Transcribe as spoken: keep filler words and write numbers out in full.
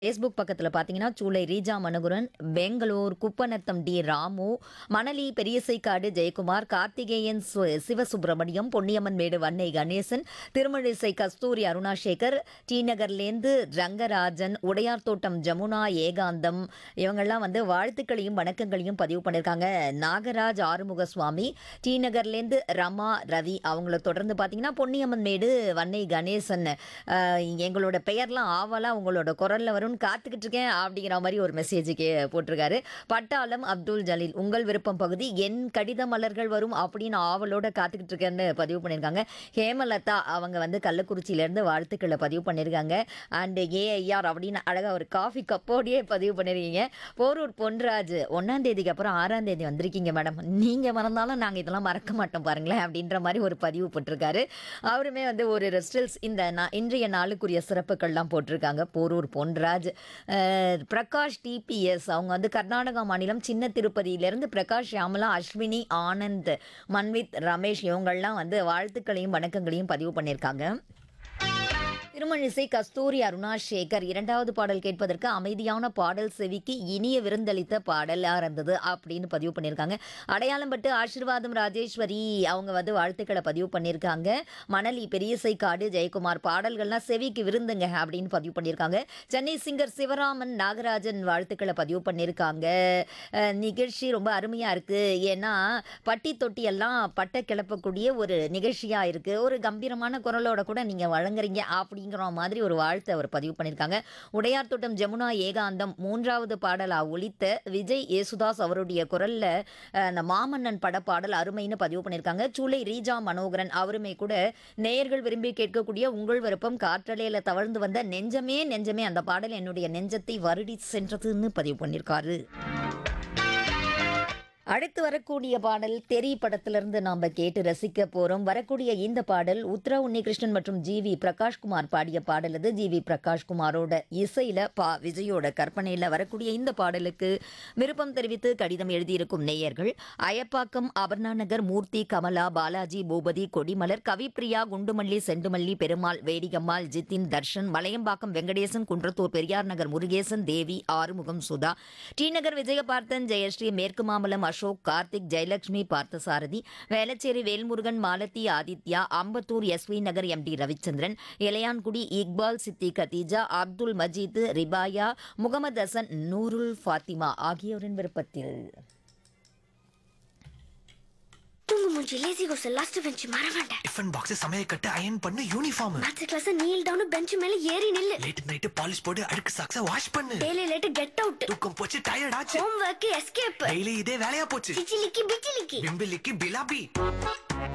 Facebook பக்கத்துல பார்த்தீங்கன்னா, சூளை ரீஜா மனோகரன், பெங்களூர் குப்பநத்தம் டி. ராமு, மணலி பெரியசைக்காடு ஜெயக்குமார், கார்த்திகேயன் சு சிவசுப்பிரமணியம், பொன்னியம்மன் மேடு வன்னை கணேசன், திருமழிசை கஸ்தூரி அருணாசேகர், டி நகர்லேருந்து ரங்கராஜன், உடையார் தோட்டம் ஜமுனா ஏகாந்தம் இவங்கெல்லாம் வந்து வாழ்த்துக்களையும் வணக்கங்களையும் பதிவு பண்ணியிருக்காங்க. நாகராஜ் ஆறுமுகசுவாமி, டி நகர்லேருந்து ரமா ரவி அவங்கள தொடர்ந்து பார்த்தீங்கன்னா, பொன்னியம்மன் மேடு வன்னை கணேசன் அஹ், எங்களோட பெயர்லாம் ஆவலா உங்களோட குரல்ல வரும் காத்துக்கிட்டு இருக்கேன் அப்படிங்கிற மாதிரி ஒரு மெசேஜுக்கு போட்டிருக்காரு. பட்டாளம் அப்துல் ஜலீல் உங்கள் விருப்பம் பகுதி என் கடித மலர்கள் வரும் அப்படின்னு ஆவலோட காத்துக்கிட்டு இருக்கேன்னு பதிவு பண்ணியிருக்காங்க. ஹேமலதா அவங்க வந்து கள்ளக்குறிச்சியிலேருந்து வாழ்த்துக்களை பதிவு பண்ணியிருக்காங்க. அண்டு ஏஐஆர் அப்படின்னு அழகாக ஒரு காஃபி கப்போடையே பதிவு பண்ணியிருக்கீங்க. போரூர் பொன்ராஜ் ஒன்றாம் தேதிக்கு அப்புறம் ஆறாம் தேதி வந்திருக்கீங்க மேடம், நீங்கள் மறந்தாலும் நாங்கள் இதெல்லாம் மறக்க மாட்டோம் பாருங்களேன் அப்படின்ற மாதிரி ஒரு பதிவு போட்டிருக்காரு. அவருமே வந்து ஒரு ரெஸ்டல்ஸ் இந்த நா- இன்றைய நாளுக்குரிய சிறப்புகள்லாம் போட்டிருக்காங்க. போரூர் பொன்ராஜ் அஹ், பிரகாஷ் டிபிஎஸ் அவங்க வந்து கர்நாடகா மாநிலம் சின்ன திருப்பதியிலிருந்து பிரகாஷ் ஷியாமலா அஸ்வினி ஆனந்த் மன்வித் ரமேஷ் இவங்கள்லாம் வந்து வாழ்த்துக்களையும் வணக்கங்களையும் பதிவு பண்ணியிருக்காங்க. திருமழிசை கஸ்தூரி அருணாசேகர் இரண்டாவது பாடல் கேட்பதற்கு அமைதியான பாடல் செவிக்கு இனிய விருந்தளித்த பாடலாக இருந்தது அப்படின்னு பதிவு பண்ணியிருக்காங்க. அடையாளம் பட்டு ஆசீர்வாதம் ராஜேஸ்வரி அவங்க வந்து வாழ்த்துக்களை பதிவு பண்ணியிருக்காங்க. மணலி பெரியசை காடு ஜெயக்குமார் பாடல்கள்லாம் செவிக்கு விருந்துங்க அப்படின்னு பதிவு பண்ணியிருக்காங்க. சென்னை சிங்கர் சிவராமன் நாகராஜன் வாழ்த்துக்களை பதிவு பண்ணியிருக்காங்க. அஹ், நிகழ்ச்சி ரொம்ப அருமையாக இருக்குது, ஏன்னா பட்டி தொட்டி எல்லாம் பட்டை கிளப்பக்கூடிய ஒரு நிகழ்ச்சியாக இருக்குது, ஒரு கம்பீரமான குரலோட கூட நீங்கள் வழங்குறீங்க அப்படிங்கிற மாதிரி ஒரு வாழ்த்தை அவர் பதிவு பண்ணியிருக்காங்க. உடையார் தோட்டம் ஜமுனா ஏகாந்தம் மூன்றாவது பாடலா ஒலித்த விஜய் ஏசுதாஸ் அவருடைய குரல்ல அஹ், அந்த மாமன்னன் பட பாடல் அருமைன்னு பதிவு பண்ணியிருக்காங்க. சூளை ரீஜா மனோகரன் அவருமே கூட நேயர்கள் விரும்பி கேட்கக்கூடிய உங்கள் விருப்பம் காற்றலையில தவழ்ந்து வந்த நெஞ்சமே நெஞ்சமே அந்த பாடல் என்னுடைய நெஞ்சத்தை வருடி சென்றதுன்னு பதிவு பண்ணியிருக்காரு. அடுத்து வரக்கூடிய பாடல் தெரி படத்திலிருந்து நாம் கேட்டு ரசிக்க போறோம். வரக்கூடிய இந்த பாடல் உத்ரா உன்னிகிருஷ்ணன் மற்றும் ஜி வி பிரகாஷ்குமார் பாடிய பாடல் அது. ஜி வி பிரகாஷ்குமாரோட இசையில பா விஜயோட கற்பனையில் வரக்கூடிய இந்த பாடலுக்கு விருப்பம் தெரிவித்து கடிதம் எழுதியிருக்கும் நேயர்கள் அயப்பாக்கம் அபர்ணா நகர் மூர்த்தி கமலா பாலாஜி பூபதி கொடிமலர் கவிப்பிரியா குண்டுமல்லி செண்டுமல்லி பெருமாள் வேடிகம்மாள் ஜித்தின் தர்ஷன் மலையம்பாக்கம் வெங்கடேசன் குன்றத்தூர் பெரியார் நகர் முருகேசன் தேவி ஆறுமுகம் சுதா டி நகர் விஜயபார்த்தன் ஜெயஸ்ரீ மேற்கு மாம்பலம் அசோக் கார்த்திக் ஜெயலட்சுமி பார்த்தசாரதி வேளச்சேரி வேல்முருகன் மாலதி ஆதித்யா அம்பத்தூர் எஸ்வி நகர் எம் டி ரவிச்சந்திரன் இளையான்குடி இக்பால் சித்தி கதீஜா அப்துல் மஜீத் ரிபாயா முகமது ஹசன் நூருல் ஃபாத்திமா ஆகியோரின் விருப்பத்தில் தூங்கு மூஞ்சி லேசி கோஸ் லாஸ்ட் பெஞ்ச் மறவேண்ட டிஃபன் பாக்ஸ் சமையல் கட்டு அயன் பண்ணு uniform maths class kneel down bench மேல ஏறி நில்லு லேட் நைட் பாலிஷ் போட்டு அழுக்கு சாக்ஸ வாஷ் பண்ணு டெய்லி லேட் கெட் அவுட் தூக்கம் போச்சு டயர்ட் ஆச்சு ஹோம் ஒர்க் எஸ்கேப் டெய்லி இதே வேலையா போச்சு சிச்சிலிக்கி பிச்சிலிக்கி பிம்பிலிக்கு பிலாபி